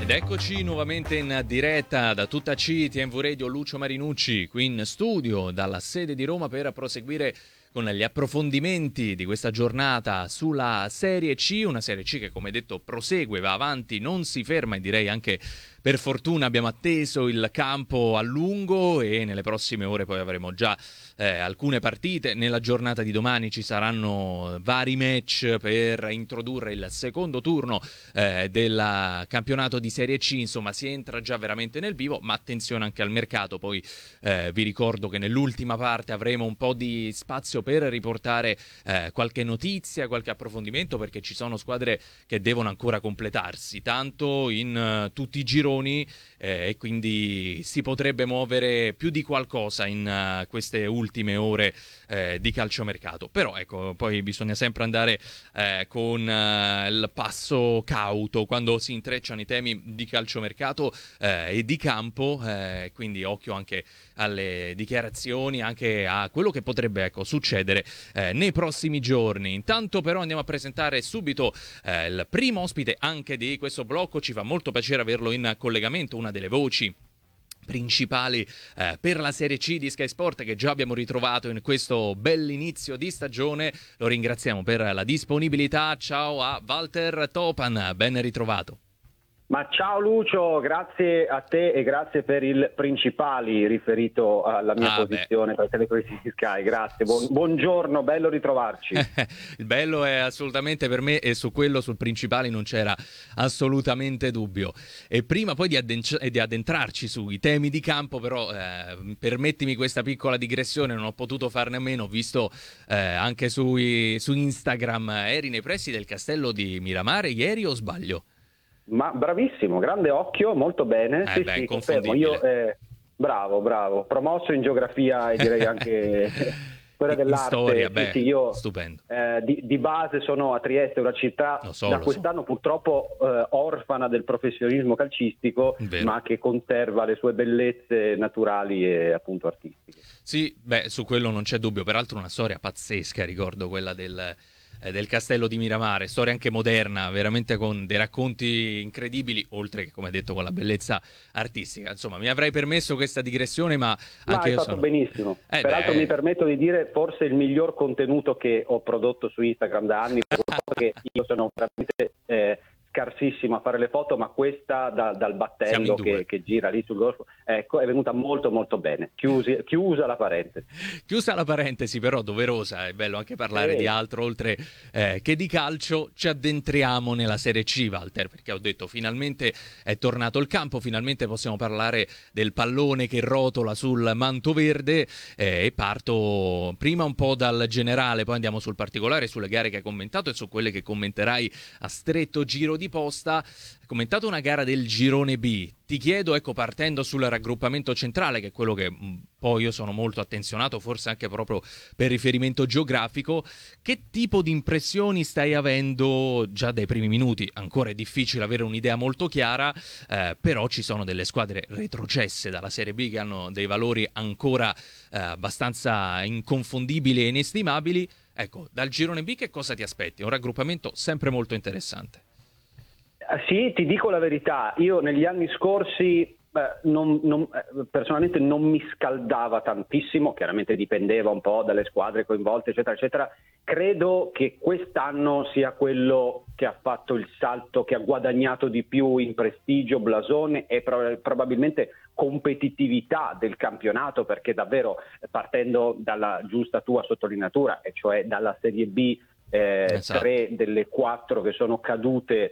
Ed eccoci nuovamente in diretta da tutta CTV Radio, Lucio Marinucci qui in studio dalla sede di Roma per proseguire con gli approfondimenti di questa giornata sulla Serie C, una Serie C che come detto prosegue, va avanti, non si ferma e direi anche per fortuna abbiamo atteso il campo a lungo e nelle prossime ore poi avremo già alcune partite. Nella giornata di domani ci saranno vari match per introdurre il secondo turno del campionato di Serie C, insomma si entra già veramente nel vivo, ma attenzione anche al mercato. Poi vi ricordo che nell'ultima parte avremo un po' di spazio per riportare qualche notizia, qualche approfondimento, perché ci sono squadre che devono ancora completarsi, tanto in tutti i gironi e quindi si potrebbe muovere più di qualcosa in queste ultime ore di calciomercato. Però ecco, poi bisogna sempre andare con il passo cauto quando si intrecciano i temi di calciomercato e di campo, quindi occhio anche alle dichiarazioni, anche a quello che potrebbe succedere nei prossimi giorni. Intanto però andiamo a presentare subito il primo ospite anche di questo blocco. Ci fa molto piacere averlo in collegamento, una delle voci principali per la Serie C di Sky Sport che già abbiamo ritrovato in questo bell'inizio di stagione. Lo ringraziamo per la disponibilità. Ciao a Walter Topan, ben ritrovato. Ma ciao Lucio, grazie a te e grazie per il principali riferito alla mia posizione per Telecronache di Sky, grazie, buongiorno, bello ritrovarci. Il bello è assolutamente per me, e su quello, sul principali non c'era assolutamente dubbio. E prima poi di addentrarci sui temi di campo, però permettimi questa piccola digressione, non ho potuto farne a meno, ho visto anche su Instagram, eri nei pressi del castello di Miramare ieri o sbaglio? Ma bravissimo, grande occhio, molto bene. Sì, confermo. Io bravo, promosso in geografia e direi anche quella dell'arte. Storia, io stupendo. Di base sono a Trieste, una città da quest'anno purtroppo orfana del professionismo calcistico, ma che conserva le sue bellezze naturali e appunto artistiche. Sì, su quello non c'è dubbio, peraltro una storia pazzesca, ricordo quella del castello di Miramare, storia anche moderna, veramente con dei racconti incredibili, oltre che, come detto, con la bellezza artistica. Insomma, mi avrei permesso questa digressione, ma anche hai fatto benissimo. Peraltro mi permetto di dire forse il miglior contenuto che ho prodotto su Instagram da anni, perché io sono veramente scarsissimo a fare le foto, ma questa dal battello che gira lì sul golfo, ecco, è venuta molto molto bene. Chiusa la parentesi. Chiusa la parentesi, però doverosa, è bello anche parlare di altro, oltre che di calcio. Ci addentriamo nella Serie C, Walter, perché ho detto finalmente è tornato il campo, finalmente possiamo parlare del pallone che rotola sul manto verde, e parto prima un po' dal generale, poi andiamo sul particolare, sulle gare che hai commentato e su quelle che commenterai a stretto giro di posta. Hai commentato una gara del girone B. Ti chiedo, partendo sul raggruppamento centrale, che è quello che poi io sono molto attenzionato, forse anche proprio per riferimento geografico, che tipo di impressioni stai avendo già dai primi minuti? Ancora è difficile avere un'idea molto chiara, però ci sono delle squadre retrocesse dalla Serie B che hanno dei valori ancora abbastanza inconfondibili e inestimabili. Ecco, dal girone B che cosa ti aspetti? Un raggruppamento sempre molto interessante. Sì, ti dico la verità, io negli anni scorsi personalmente non mi scaldava tantissimo, chiaramente dipendeva un po' dalle squadre coinvolte, eccetera, eccetera. Credo che quest'anno sia quello che ha fatto il salto, che ha guadagnato di più in prestigio, blasone e probabilmente competitività del campionato, perché davvero partendo dalla giusta tua sottolineatura, e cioè dalla Serie B, 3 delle 4 che sono cadute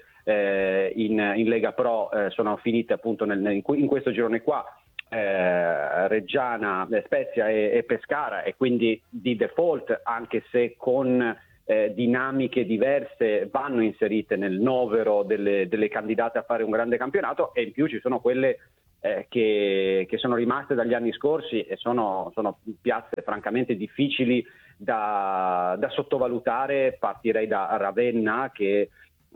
in Lega Pro sono finite appunto in questo girone qua, Reggiana, Spezia e Pescara, e quindi di default, anche se con dinamiche diverse, vanno inserite nel novero delle candidate a fare un grande campionato. E in più ci sono quelle che sono rimaste dagli anni scorsi e sono piazze francamente difficili da sottovalutare. Partirei da Ravenna, che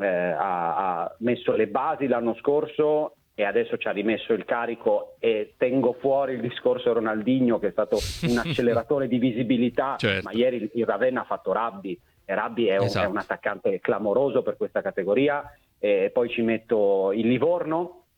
ha messo le basi l'anno scorso e adesso ci ha rimesso il carico, e tengo fuori il discorso Ronaldinho, che è stato un acceleratore di visibilità, ma ieri il Ravenna ha fatto Rabbi, e Rabbi è un attaccante clamoroso per questa categoria. E poi ci metto il Livorno,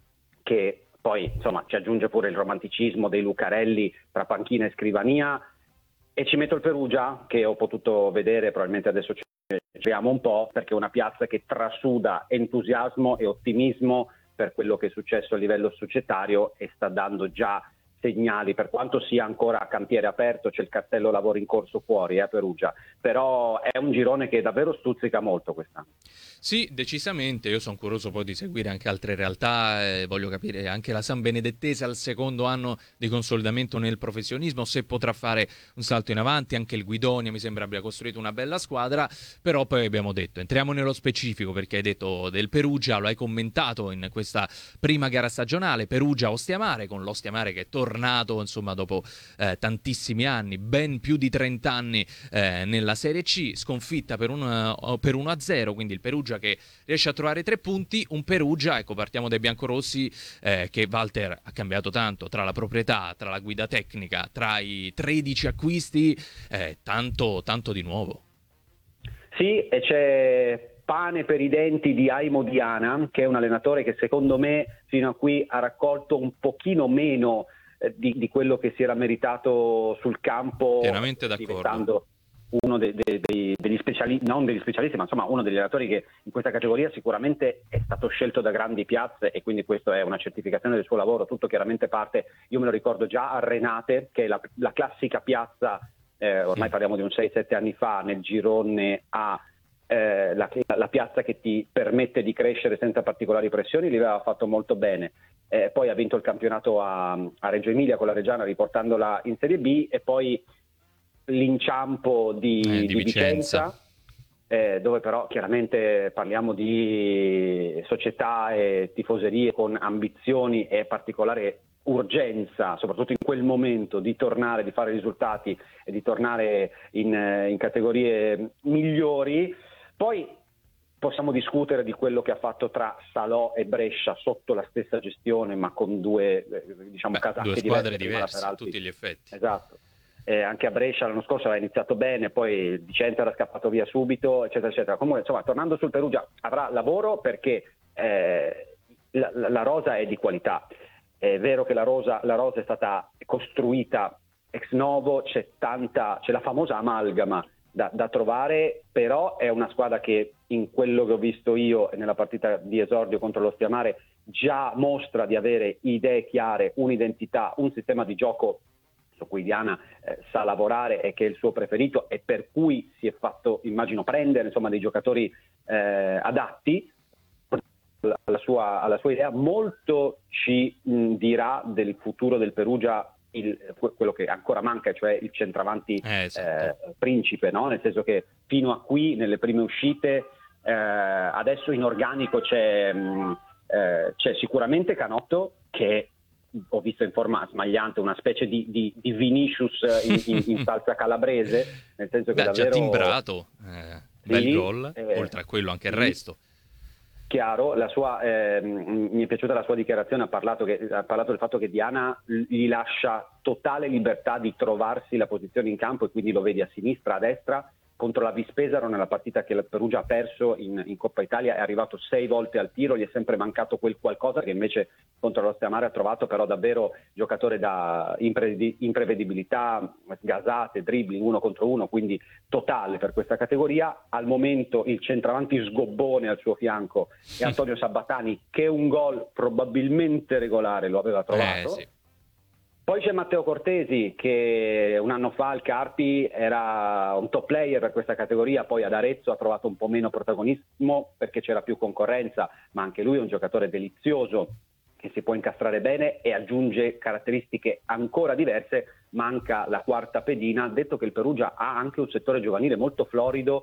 che poi insomma ci aggiunge pure il romanticismo dei Lucarelli tra panchina e scrivania, e ci metto il Perugia, che ho potuto vedere, probabilmente adesso ci giriamo un po', perché è una piazza che trasuda entusiasmo e ottimismo per quello che è successo a livello societario e sta dando già segnali, per quanto sia ancora a cantiere aperto, c'è il cartello lavoro in corso fuori a Perugia, però è un girone che davvero stuzzica molto quest'anno. Sì, decisamente, io sono curioso poi di seguire anche altre realtà, voglio capire anche la San Benedettese al secondo anno di consolidamento nel professionismo, se potrà fare un salto in avanti, anche il Guidonia mi sembra abbia costruito una bella squadra, però poi abbiamo detto, entriamo nello specifico perché hai detto del Perugia, lo hai commentato in questa prima gara stagionale, Perugia-Ostiamare, con l'Ostiamare che è tornato insomma dopo tantissimi anni, ben più di 30 anni nella Serie C, sconfitta per 1-0, quindi il Perugia che riesce a trovare 3 punti, un Perugia, ecco partiamo dai biancorossi, che Walter ha cambiato tanto tra la proprietà, tra la guida tecnica, tra i 13 acquisti, tanto di nuovo. Sì, e c'è pane per i denti di Aimo Diana, che è un allenatore che secondo me fino a qui ha raccolto un pochino meno di quello che si era meritato sul campo, Pienamente d'accordo. diventando uno degli specialisti, non degli specialisti, ma insomma uno degli allenatori che in questa categoria sicuramente è stato scelto da grandi piazze, e quindi questo è una certificazione del suo lavoro. Tutto chiaramente parte, io me lo ricordo già a Renate, che è la classica piazza, ormai parliamo di un 6-7 anni fa, nel girone A, la piazza che ti permette di crescere senza particolari pressioni, li aveva fatto molto bene. Poi ha vinto il campionato a Reggio Emilia con la Reggiana, riportandola in Serie B, e poi l'inciampo di Vicenza, dove però chiaramente parliamo di società e tifoserie con ambizioni e particolare urgenza, soprattutto in quel momento, di tornare, di fare risultati e di tornare in categorie migliori. Poi possiamo discutere di quello che ha fatto tra Salò e Brescia sotto la stessa gestione, ma con due casacche due squadre diverse a tutti gli effetti. Esatto. Anche a Brescia l'anno scorso aveva iniziato bene, poi Vicenza era scappato via subito, eccetera, eccetera. Comunque, insomma, tornando sul Perugia, avrà lavoro perché la rosa è di qualità. È vero che la rosa è stata costruita ex novo, c'è la famosa amalgama da trovare, però è una squadra che in quello che ho visto io nella partita di esordio contro l'Ostiamare già mostra di avere idee chiare, un'identità, un sistema di gioco su cui Diana sa lavorare e che è il suo preferito, e per cui si è fatto, immagino, prendere insomma dei giocatori adatti alla sua idea. Molto ci dirà del futuro del Perugia quello che ancora manca, cioè il centravanti principe, no? Nel senso che fino a qui, nelle prime uscite, adesso in organico c'è sicuramente Canotto, che ho visto in forma smagliante, una specie di Vinicius in salsa calabrese, nel senso che davvero già timbrato, bel gol, oltre a quello anche il resto. Chiaro, mi è piaciuta la sua dichiarazione, ha parlato del fatto che Diana gli lascia totale libertà di trovarsi la posizione in campo, e quindi lo vedi a sinistra, a destra. Contro la Vispesaro, nella partita che il Perugia ha perso in Coppa Italia, è arrivato 6 volte al tiro, gli è sempre mancato quel qualcosa che invece contro l'Ostiamare ha trovato, però davvero giocatore da imprevedibilità, gasate, dribbling 1 contro 1, quindi totale per questa categoria. Al momento il centravanti sgobbone al suo fianco è Antonio Sabatani, che un gol probabilmente regolare lo aveva trovato. Sì. Poi c'è Matteo Cortesi, che un anno fa al Carpi era un top player per questa categoria, poi ad Arezzo ha trovato un po' meno protagonismo perché c'era più concorrenza, ma anche lui è un giocatore delizioso che si può incastrare bene e aggiunge caratteristiche ancora diverse. Manca la quarta pedina, detto che il Perugia ha anche un settore giovanile molto florido.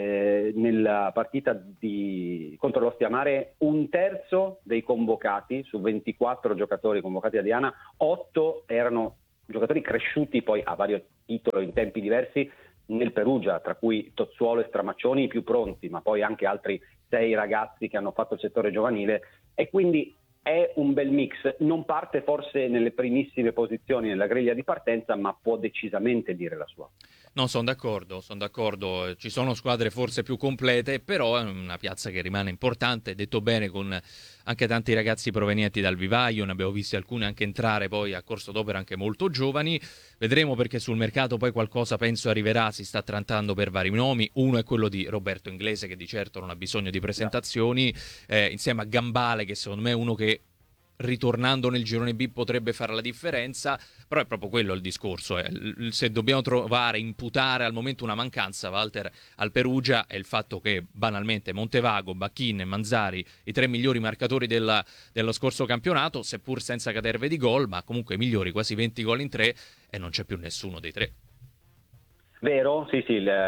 Nella partita contro l'Ostiamare, un terzo dei convocati su 24 giocatori convocati da Diana, 8 erano giocatori cresciuti poi a vario titolo in tempi diversi nel Perugia, tra cui Tozzuolo e Stramaccioni i più pronti, ma poi anche altri 6 ragazzi che hanno fatto il settore giovanile, e quindi è un bel mix. Non parte forse nelle primissime posizioni nella griglia di partenza, ma può decisamente dire la sua. No, sono d'accordo, sono d'accordo. Ci sono squadre forse più complete, però è una piazza che rimane importante, detto bene, con anche tanti ragazzi provenienti dal vivaio, ne abbiamo visti alcuni anche entrare poi a corso d'opera anche molto giovani. Vedremo perché sul mercato poi qualcosa penso arriverà, si sta trattando per vari nomi. Uno è quello di Roberto Inglese, che di certo non ha bisogno di presentazioni, insieme a Gambale, che secondo me è uno che ritornando nel girone B potrebbe fare la differenza, però è proprio quello il discorso, se dobbiamo trovare, imputare al momento una mancanza, Walter, al Perugia, è il fatto che banalmente Montevago, Bacchin e Manzari, i tre migliori marcatori dello scorso campionato, seppur senza caterve di gol, ma comunque i migliori, quasi 20 gol in tre, e non c'è più nessuno dei tre. Vero, sì,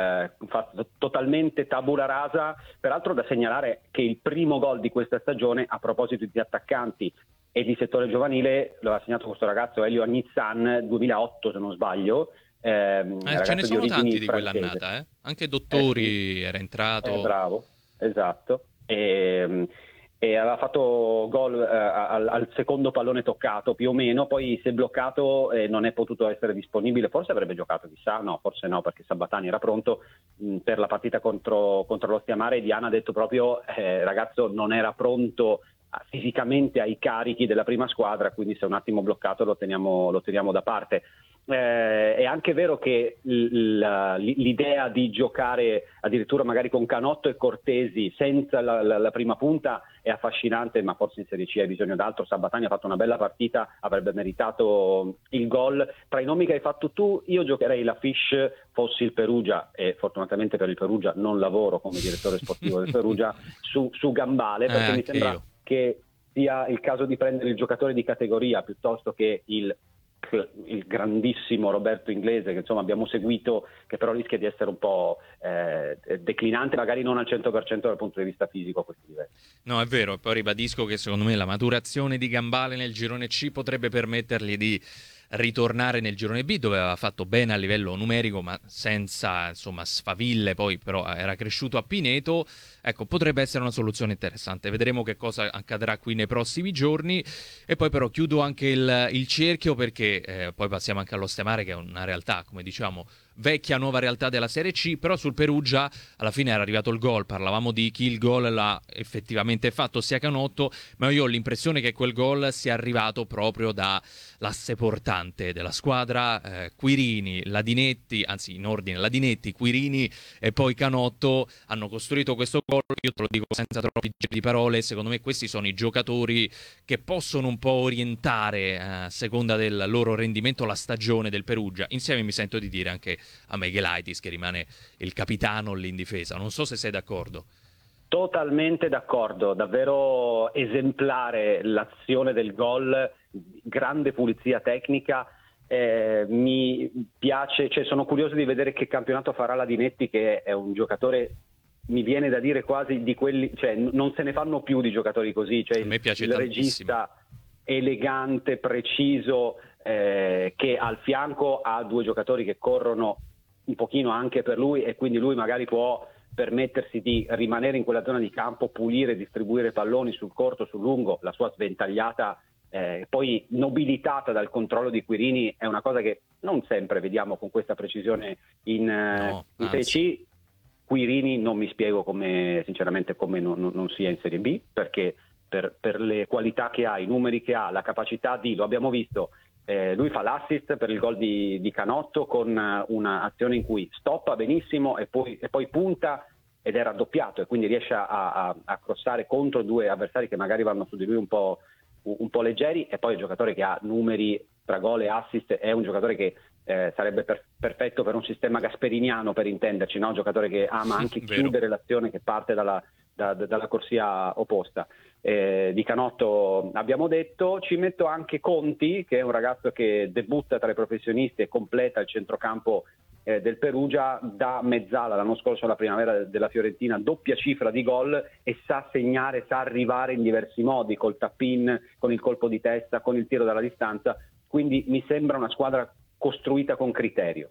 totalmente tabula rasa. Peraltro da segnalare che il primo gol di questa stagione, a proposito di attaccanti e di settore giovanile, lo ha segnato questo ragazzo Elio Agnizan, 2008 se non sbaglio. Ce ne Ragazzo di sono origini tanti di francese. quell'annata, eh? Anche Dottori Sì, era entrato. bravo, esatto. E aveva fatto gol al secondo pallone toccato più o meno, poi si è bloccato e non è potuto essere disponibile, forse avrebbe giocato, chissà, no, forse no, perché Sabatani era pronto per la partita contro lo Stiamare. Diana ha detto proprio ragazzo non era pronto fisicamente ai carichi della prima squadra, quindi se è un attimo bloccato lo teniamo da parte. È anche vero che l'idea di giocare addirittura magari con Canotto e Cortesi senza la prima punta è affascinante, ma forse in Serie C hai bisogno d'altro. Sabatani ha fatto una bella partita, avrebbe meritato il gol. Tra i nomi che hai fatto tu, io giocherei la Fish fossi il Perugia, e fortunatamente per il Perugia non lavoro come direttore sportivo del Perugia, su Gambale, perché mi sembra che sia il caso di prendere il giocatore di categoria piuttosto che il grandissimo Roberto Inglese, che insomma abbiamo seguito, che però rischia di essere un po' declinante, magari non al 100% dal punto di vista fisico a questi livelli. No, è vero, e poi ribadisco che secondo me la maturazione di Gambale nel girone C potrebbe permettergli di ritornare nel girone B, dove aveva fatto bene a livello numerico ma senza insomma sfaville, poi però era cresciuto a Pineto. Ecco, potrebbe essere una soluzione interessante, vedremo che cosa accadrà qui nei prossimi giorni. E poi però chiudo anche il cerchio, perché poi passiamo anche allo Stemare, che è una realtà, come diciamo, vecchia nuova realtà della Serie C, però sul Perugia alla fine era arrivato il gol, parlavamo di chi il gol l'ha effettivamente fatto, sia Canotto, ma io ho l'impressione che quel gol sia arrivato proprio dall'asse portante della squadra, Quirini, Ladinetti, anzi in ordine Ladinetti, Quirini e poi Canotto hanno costruito questo gol. Io te lo dico senza troppi giri di parole, secondo me questi sono i giocatori che possono un po' orientare a seconda del loro rendimento la stagione del Perugia. Insieme mi sento di dire anche a Miguelaitis, che rimane il capitano lì in difesa. Non so se sei d'accordo. Totalmente d'accordo, davvero esemplare l'azione del gol, grande pulizia tecnica. Mi piace, cioè sono curioso di vedere che campionato farà Ladinetti, che è un giocatore, mi viene da dire quasi di quelli, cioè non se ne fanno più di giocatori così, cioè A me piace il tantissimo. regista elegante, preciso, che al fianco ha due giocatori che corrono un pochino anche per lui, e quindi lui magari può permettersi di rimanere in quella zona di campo, pulire, distribuire palloni sul corto, sul lungo. La sua sventagliata poi nobilitata dal controllo di Quirini è una cosa che non sempre vediamo con questa precisione in Serie C. Quirini non mi spiego sinceramente come non sia in Serie B, perché per le qualità che ha, i numeri che ha, la capacità lo abbiamo visto, lui fa l'assist per il gol di Canotto con un'azione in cui stoppa benissimo e poi punta ed è raddoppiato, e quindi riesce a crossare contro due avversari che magari vanno su di lui un po' leggeri. E poi è un giocatore che ha numeri tra gol e assist, è un giocatore che sarebbe perfetto per un sistema gasperiniano, per intenderci, no? Un giocatore che ama anche chiudere l'azione che parte dalla corsia opposta. Di Canotto abbiamo detto, ci metto anche Conti, che è un ragazzo che debutta tra i professionisti e completa il centrocampo del Perugia, da mezzala l'anno scorso alla primavera della Fiorentina, doppia cifra di gol, e sa segnare, sa arrivare in diversi modi, col tap-in, con il colpo di testa, con il tiro dalla distanza, quindi mi sembra una squadra costruita con criterio.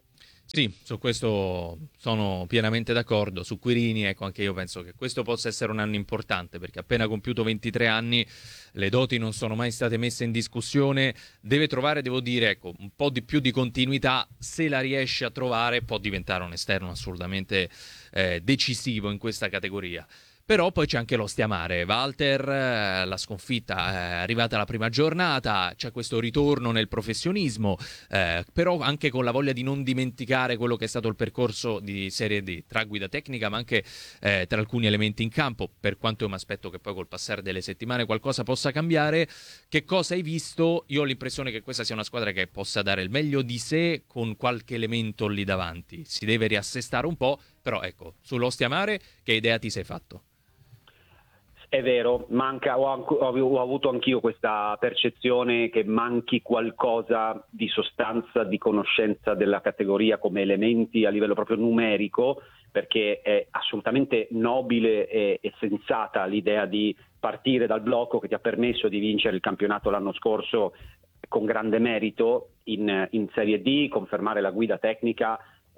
Sì, su questo sono pienamente d'accordo. Su Quirini, ecco, anche io penso che questo possa essere un anno importante, perché appena compiuto 23 anni le doti non sono mai state messe in discussione. Deve trovare, devo dire, ecco, un po' di più di continuità. Se la riesce a trovare, può diventare un esterno assolutamente decisivo in questa categoria. Però poi c'è anche l'Ostia Mare. Walter, la sconfitta è arrivata la prima giornata, c'è questo ritorno nel professionismo, però anche con la voglia di non dimenticare quello che è stato il percorso di Serie D, tra guida tecnica ma anche tra alcuni elementi in campo, per quanto io mi aspetto che poi col passare delle settimane qualcosa possa cambiare. Che cosa hai visto? Io ho l'impressione che questa sia una squadra che possa dare il meglio di sé con qualche elemento lì davanti. Si deve riassestare un po', però ecco, sull'Ostia Mare che idea ti sei fatto? È vero, ho avuto anch'io questa percezione che manchi qualcosa di sostanza, di conoscenza della categoria come elementi a livello proprio numerico, perché è assolutamente nobile e sensata l'idea di partire dal blocco che ti ha permesso di vincere il campionato l'anno scorso con grande merito in Serie D, confermare la guida tecnica.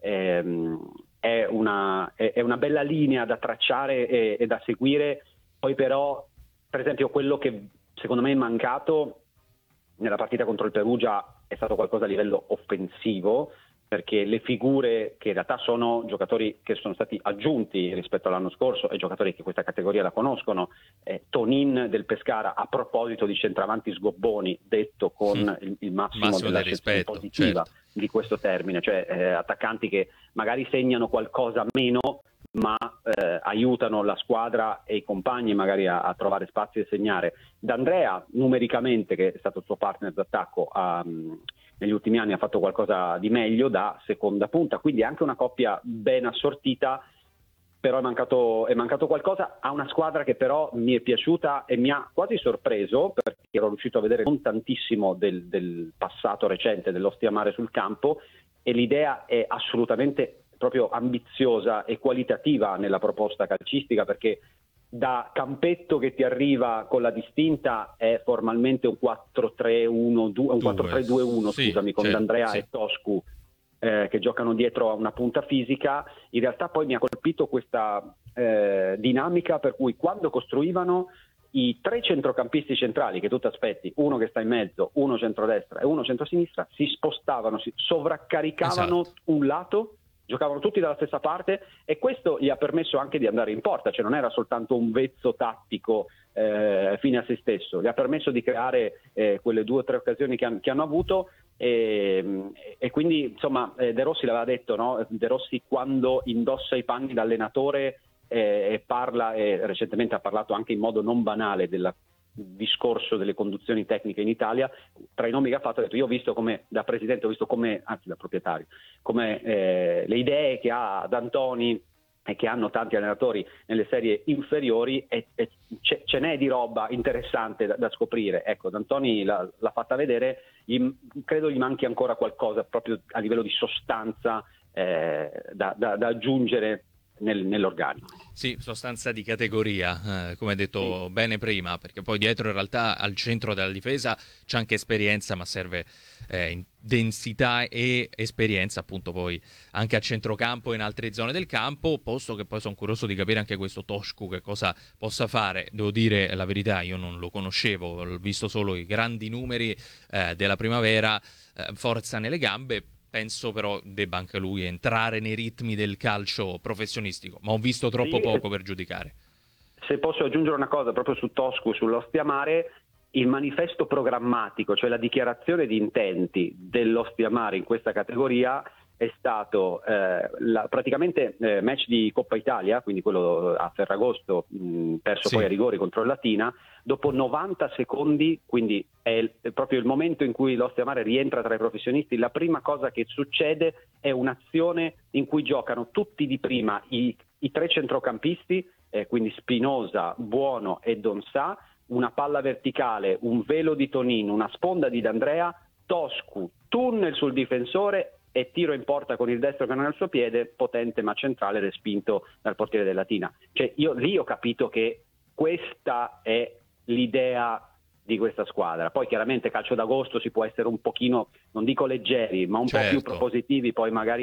È una bella linea da tracciare e da seguire. Poi però, per esempio, quello che secondo me è mancato nella partita contro il Perugia è stato qualcosa a livello offensivo, perché le figure che in realtà sono giocatori che sono stati aggiunti rispetto all'anno scorso e giocatori che questa categoria la conoscono, Tonin del Pescara, a proposito di centravanti sgobboni, detto con il massimo della accezione positiva, certo, di questo termine, cioè attaccanti che magari segnano qualcosa meno, ma aiutano la squadra e i compagni magari a trovare spazi e segnare. D'Andrea, numericamente, che è stato il suo partner d'attacco, negli ultimi anni ha fatto qualcosa di meglio da seconda punta, quindi anche una coppia ben assortita, però è mancato qualcosa a una squadra che però mi è piaciuta e mi ha quasi sorpreso, perché ero riuscito a vedere non tantissimo del passato recente dell'Ostia Mare sul campo, e l'idea è assolutamente proprio ambiziosa e qualitativa nella proposta calcistica, perché da campetto che ti arriva con la distinta è formalmente un 4-3-1-2, un 4-3-2-1, sì, scusami, con certo, D'Andrea sì, e Toscu che giocano dietro a una punta fisica. In realtà poi mi ha colpito questa dinamica per cui quando costruivano i tre centrocampisti centrali, che tu ti aspetti, uno che sta in mezzo, uno centrodestra e uno centrosinistra, si spostavano, si sovraccaricavano, esatto, un lato, giocavano tutti dalla stessa parte, e questo gli ha permesso anche di andare in porta, cioè non era soltanto un vezzo tattico fine a se stesso, gli ha permesso di creare quelle 2 o 3 occasioni che hanno avuto, e quindi insomma De Rossi l'aveva detto, no? De Rossi, quando indossa i panni da allenatore e parla, e recentemente ha parlato anche in modo non banale del discorso delle conduzioni tecniche in Italia, tra i nomi che ha fatto ha detto: io ho visto come, da presidente, ho visto come, anzi da proprietario, come le idee che ha D'Antoni e che hanno tanti allenatori nelle serie inferiori, e ce n'è di roba interessante da scoprire. Ecco, D'Antoni l'ha fatta vedere, credo gli manchi ancora qualcosa proprio a livello di sostanza da aggiungere nell'organico. Sì, sostanza di categoria, come hai detto sì, bene prima, perché poi dietro in realtà al centro della difesa c'è anche esperienza, ma serve densità e esperienza appunto poi anche a centrocampo e in altre zone del campo, posto che poi sono curioso di capire anche questo Toscu che cosa possa fare. Devo dire la verità, io non lo conoscevo, ho visto solo i grandi numeri della primavera, forza nelle gambe. Penso però debba anche lui entrare nei ritmi del calcio professionistico, ma ho visto troppo poco per giudicare. Se posso aggiungere una cosa proprio su Toscu, sull'Ostia Mare, il manifesto programmatico, cioè la dichiarazione di intenti dell'Ostia Mare in questa categoria, è stato praticamente match di Coppa Italia, quindi quello a Ferragosto, perso sì, poi a rigori contro il Latina, dopo 90 secondi, quindi è proprio il momento in cui l'Ostia Mare rientra tra i professionisti. La prima cosa che succede è un'azione in cui giocano tutti di prima i 3 centrocampisti, quindi Spinosa, Buono e Donsà, una palla verticale, un velo di Tonin, una sponda di D'Andrea, Toscu, tunnel sul difensore e tiro in porta con il destro che non è al suo piede, potente ma centrale, respinto dal portiere del Latina. Cioè io lì ho capito che questa è l'idea di questa squadra. Poi chiaramente calcio d'agosto si può essere un pochino, non dico leggeri, ma un po' più propositivi, poi magari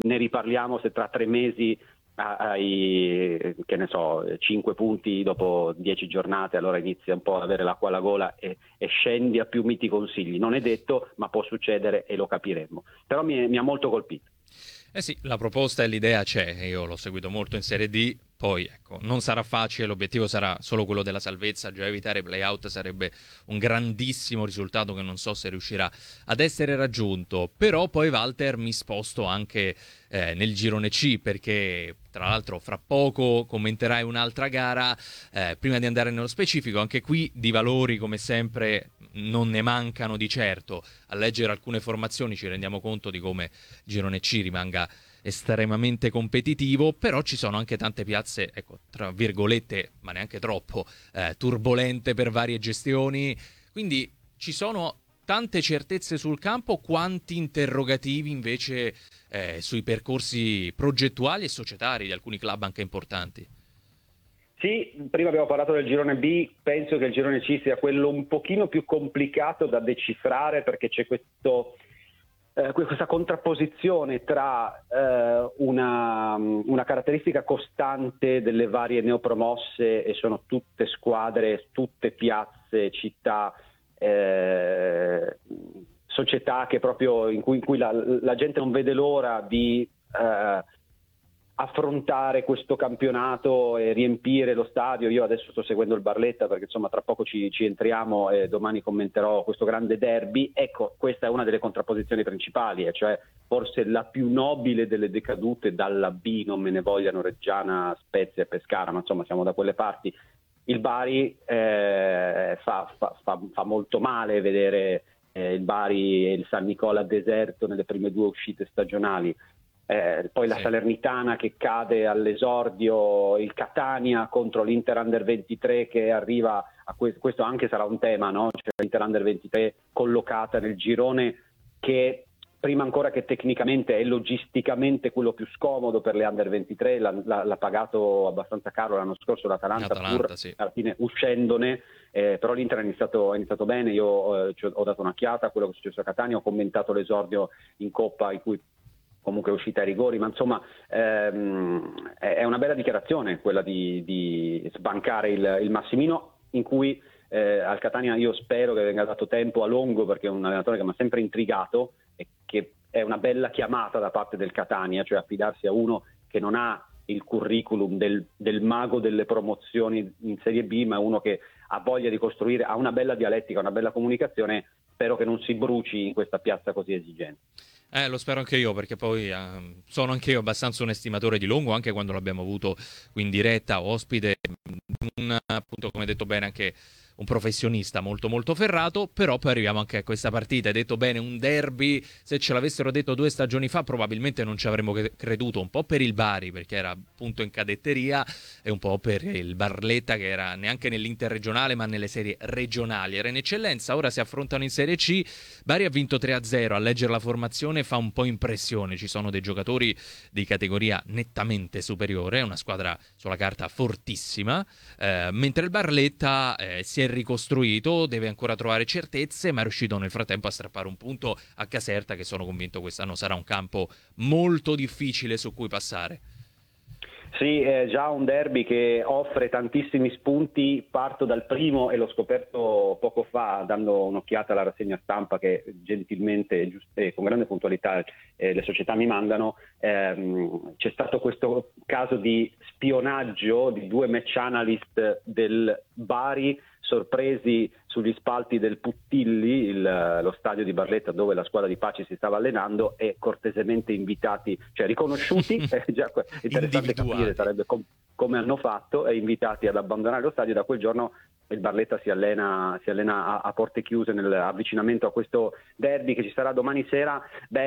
ne riparliamo se tra 3 mesi hai, che ne so, 5 punti dopo 10 giornate, allora inizia un po' ad avere l'acqua alla gola e scendi a più miti consigli. Non è detto, ma può succedere e lo capiremo. Però mi ha molto colpito. Eh sì, la proposta e l'idea c'è, io l'ho seguito molto in Serie D, poi ecco, non sarà facile, l'obiettivo sarà solo quello della salvezza, già evitare i play-out sarebbe un grandissimo risultato che non so se riuscirà ad essere raggiunto, però poi Walter mi sposto anche nel girone C, perché tra l'altro fra poco commenterai un'altra gara, prima di andare nello specifico, anche qui di valori come sempre non ne mancano di certo. A leggere alcune formazioni ci rendiamo conto di come girone C rimanga estremamente competitivo, però ci sono anche tante piazze, ecco, tra virgolette, ma neanche troppo, turbolente per varie gestioni, quindi ci sono tante certezze sul campo, quanti interrogativi invece sui percorsi progettuali e societari di alcuni club anche importanti. Sì, prima abbiamo parlato del girone B, penso che il girone C sia quello un pochino più complicato da decifrare, perché c'è questa contrapposizione tra una caratteristica costante delle varie neopromosse, e sono tutte squadre, tutte piazze, città, società che proprio in cui la gente non vede l'ora di affrontare questo campionato e riempire lo stadio. Io adesso sto seguendo il Barletta perché insomma tra poco ci entriamo e domani commenterò questo grande derby. Ecco, questa è una delle contrapposizioni principali, cioè forse la più nobile delle decadute dalla B, non me ne vogliano Reggiana, Spezia e Pescara, ma insomma siamo da quelle parti. Il Bari fa molto male vedere il Bari e il San Nicola deserto nelle prime 2 uscite stagionali. Poi la Salernitana che cade all'esordio, il Catania contro l'Inter Under 23 che arriva a questo anche sarà un tema, no? Cioè l'Inter Under 23 collocata nel girone che prima ancora che tecnicamente è logisticamente quello più scomodo per le Under 23, l'ha pagato abbastanza caro l'anno scorso l'Atalanta, pur sì, alla fine uscendone, però l'Inter ha iniziato bene. Io ho dato un'occhiata a quello che è successo a Catania, ho commentato l'esordio in Coppa in cui comunque è uscita ai rigori, ma insomma è una bella dichiarazione quella di sbancare il Massimino, in cui al Catania io spero che venga dato tempo a Longo, perché è un allenatore che mi ha sempre intrigato e che è una bella chiamata da parte del Catania, cioè affidarsi a uno che non ha il curriculum del mago delle promozioni in Serie B, ma uno che ha voglia di costruire, ha una bella dialettica, una bella comunicazione. Spero che non si bruci in questa piazza così esigente. Lo spero anche io, perché poi sono anche io abbastanza un estimatore di Longo, anche quando l'abbiamo avuto qui in diretta ospite, appunto come detto bene anche un professionista molto molto ferrato. Però poi arriviamo anche a questa partita, hai detto bene, un derby, se ce l'avessero detto 2 stagioni fa probabilmente non ci avremmo creduto, un po' per il Bari perché era appunto in cadetteria e un po' per il Barletta che era neanche nell'interregionale ma nelle serie regionali, era in eccellenza. Ora si affrontano in Serie C, Bari ha vinto 3-0, a leggere la formazione fa un po' impressione, ci sono dei giocatori di categoria nettamente superiore, è una squadra sulla carta fortissima, mentre il Barletta si è ricostruito, deve ancora trovare certezze, ma è riuscito nel frattempo a strappare un punto a Caserta, che sono convinto quest'anno sarà un campo molto difficile su cui passare. Sì, è già un derby che offre tantissimi spunti. Parto dal primo e l'ho scoperto poco fa dando un'occhiata alla rassegna stampa che gentilmente e con grande puntualità le società mi mandano. C'è stato questo caso di spionaggio di 2 match analyst del Bari sorpresi sugli spalti del Puttilli, lo stadio di Barletta dove la squadra di Paci si stava allenando, e cortesemente invitati, cioè riconosciuti, già interessante capire sarebbe come hanno fatto, e invitati ad abbandonare lo stadio. Da quel giorno il Barletta si allena a porte chiuse nell'avvicinamento a questo derby che ci sarà domani sera.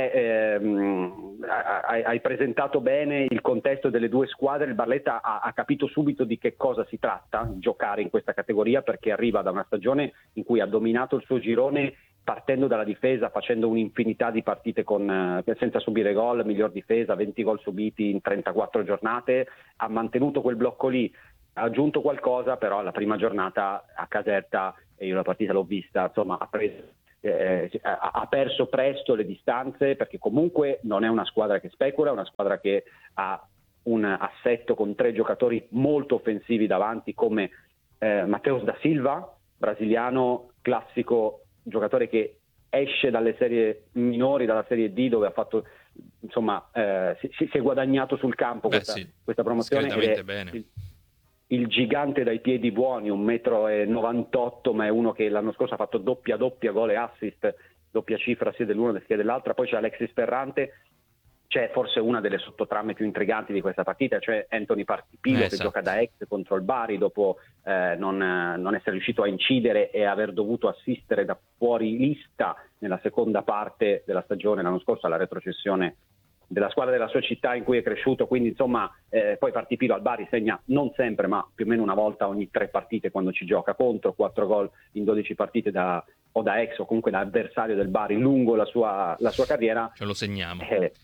Hai presentato bene il contesto delle 2 squadre. Il Barletta ha capito subito di che cosa si tratta giocare in questa categoria, perché arriva da una stagione in cui ha dominato il suo girone partendo dalla difesa, facendo un'infinità di partite senza subire gol, miglior difesa, 20 gol subiti in 34 giornate, ha mantenuto quel blocco lì. Ha aggiunto qualcosa, però la prima giornata a Caserta, e io la partita l'ho vista, insomma ha preso ha perso presto le distanze, perché comunque non è una squadra che specula, è una squadra che ha un assetto con 3 giocatori molto offensivi davanti, come Mateus da Silva, brasiliano, classico giocatore che esce dalle serie minori, dalla Serie D, dove ha fatto, insomma, si è guadagnato sul campo questa promozione. Bene. Il gigante dai piedi buoni, 1,98 m, ma è uno che l'anno scorso ha fatto doppia gol e assist, doppia cifra sia dell'uno che dell'altra. Poi c'è Alexis Ferrante, c'è forse una delle sottotrame più intriganti di questa partita, cioè Anthony Partipilo, che gioca da ex contro il Bari dopo non essere riuscito a incidere e aver dovuto assistere da fuori lista nella seconda parte della stagione l'anno scorso alla retrocessione della squadra della sua città in cui è cresciuto. Quindi insomma poi Partipilo al Bari segna non sempre, ma più o meno una volta ogni 3 partite quando ci gioca, contro 4 gol in 12 partite da ex o comunque da avversario del Bari lungo la sua carriera. Ce lo segniamo.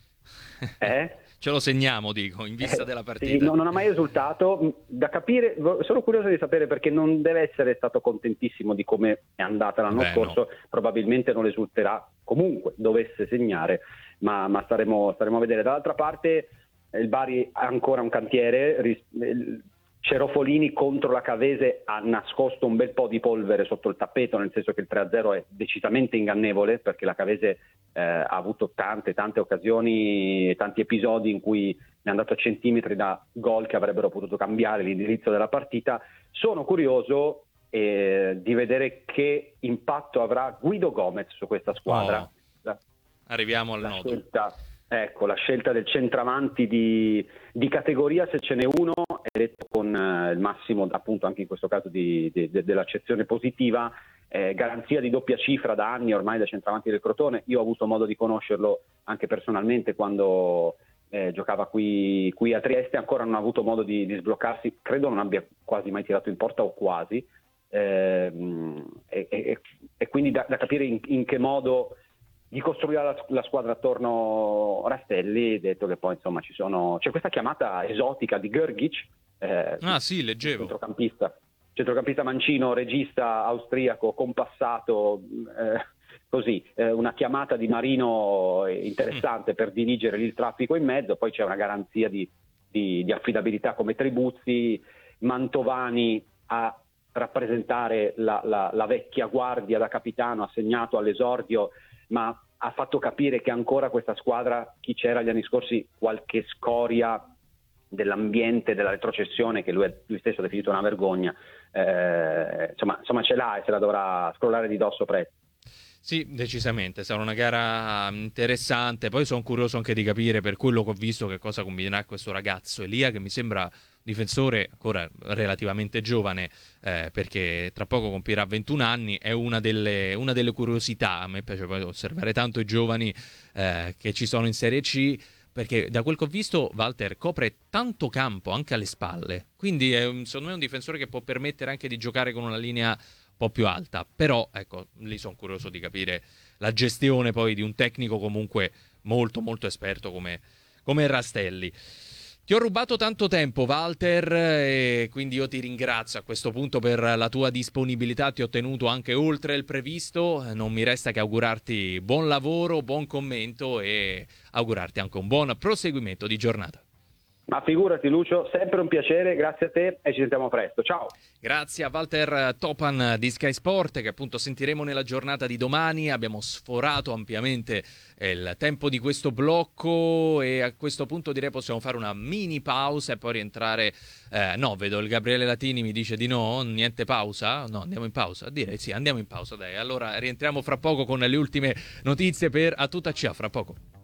Ce lo segniamo, dico, in vista della partita. Sì, non ha mai esultato. Da capire, sono curioso di sapere, perché non deve essere stato contentissimo di come è andata l'anno scorso. No. Probabilmente non esulterà comunque dovesse segnare, ma staremo a vedere. Dall'altra parte il Bari ha ancora un cantiere. Cerofolini contro la Cavese ha nascosto un bel po' di polvere sotto il tappeto, nel senso che il 3-0 è decisamente ingannevole, perché la Cavese ha avuto tante occasioni, tanti episodi in cui è andato a centimetri da gol che avrebbero potuto cambiare l'indirizzo della partita. Sono curioso di vedere che impatto avrà Guido Gomez su questa squadra. Arriviamo al nodo. La scelta del centravanti di categoria, se ce n'è uno, è detto con il massimo, appunto, anche in questo caso dell'accezione positiva, garanzia di doppia cifra da anni ormai da centravanti del Crotone. Io ho avuto modo di conoscerlo anche personalmente quando giocava qui a Trieste. Ancora non ha avuto modo di sbloccarsi, credo non abbia quasi mai tirato in porta, o quasi, e quindi da capire in che modo gli costruirà la squadra attorno a Rastelli, detto che poi insomma c'è questa chiamata esotica di Grgic, sì, leggevo, centrocampista mancino, regista austriaco, compassato, così, una chiamata di Marino interessante per dirigere il traffico in mezzo. Poi c'è una garanzia di affidabilità come Tribuzzi, Mantovani a rappresentare la vecchia guardia da capitano, assegnato all'esordio, ma ha fatto capire che ancora questa squadra, chi c'era gli anni scorsi, qualche scoria dell'ambiente, della retrocessione, che lui stesso ha definito una vergogna, insomma ce l'ha e se la dovrà scrollare di dosso presto. Sì, decisamente, sarà una gara interessante. Poi sono curioso anche di capire, per quello che ho visto, che cosa combinerà questo ragazzo Elia, che mi sembra difensore ancora relativamente giovane, perché tra poco compirà 21 anni. È una delle curiosità. A me piace poi osservare tanto i giovani che ci sono in Serie C, perché da quel che ho visto Walter copre tanto campo anche alle spalle, quindi secondo me è un difensore che può permettere anche di giocare con una linea un po' più alta. Però ecco, lì sono curioso di capire la gestione poi di un tecnico comunque molto molto esperto come Rastelli. Ti ho rubato tanto tempo, Walter, e quindi io ti ringrazio a questo punto per la tua disponibilità. Ti ho tenuto anche oltre il previsto. Non mi resta che augurarti buon lavoro, buon commento e augurarti anche un buon proseguimento di giornata. Ma figurati Lucio, sempre un piacere, grazie a te e ci sentiamo presto, ciao! Grazie a Walter Topan di Sky Sport, che appunto sentiremo nella giornata di domani. Abbiamo sforato ampiamente il tempo di questo blocco e a questo punto direi possiamo fare una mini pausa e poi rientrare. No, vedo il Gabriele Latini mi dice di no, niente pausa? No, andiamo in pausa? Direi sì, andiamo in pausa, dai. Allora rientriamo fra poco con le ultime notizie per A Tutta CA, fra poco.